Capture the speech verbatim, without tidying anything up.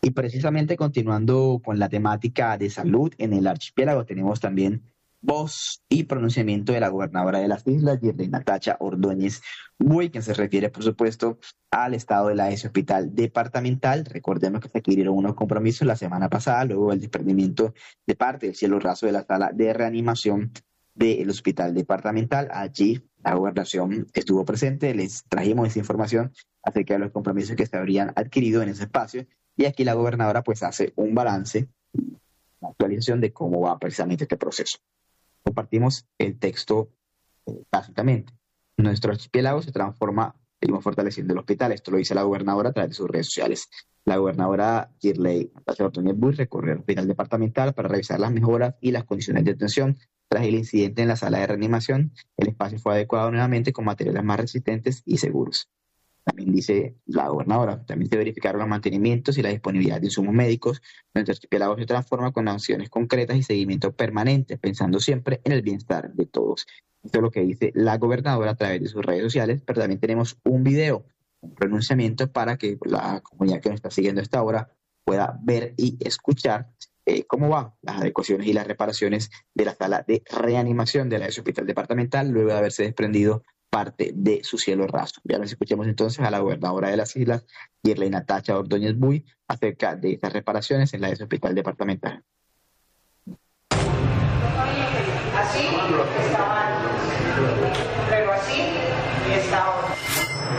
Y precisamente continuando con la temática de salud en el archipiélago, tenemos también voz y pronunciamiento de la gobernadora de las islas, Yerlei Natacha Ordóñez Buy, quien se refiere, por supuesto, al estado de la ese hospital departamental. Recordemos que se adquirieron unos compromisos la semana pasada, luego del desprendimiento de parte del cielo raso de la sala de reanimación del hospital departamental. Allí la gobernación estuvo presente, les trajimos esa información acerca de los compromisos que se habrían adquirido en ese espacio, y aquí la gobernadora pues hace un balance, una actualización de cómo va precisamente este proceso. Compartimos el texto eh, básicamente. Nuestro archipiélago se transforma, seguimos fortaleciendo el hospital. Esto lo dice la gobernadora a través de sus redes sociales. La gobernadora Yerlei Natacha Ordóñez Buy recorrió el hospital departamental para revisar las mejoras y las condiciones de atención. Tras el incidente en la sala de reanimación, el espacio fue adecuado nuevamente con materiales más resistentes y seguros. También dice la gobernadora, también se verificaron los mantenimientos y la disponibilidad de insumos médicos. Nuestro archipiélago se transforma con acciones concretas y seguimiento permanente, pensando siempre en el bienestar de todos. Esto es lo que dice la gobernadora a través de sus redes sociales, pero también tenemos un video, un pronunciamiento para que la comunidad que nos está siguiendo a esta hora pueda ver y escuchar eh, cómo van las adecuaciones y las reparaciones de la sala de reanimación de la ese hospital departamental luego de haberse desprendido parte de su cielo raso. Ya nos escuchemos entonces a la gobernadora de las islas, Yerlei Natacha Ordóñez Buy, acerca de estas reparaciones en la ese hospital departamental. Así estaba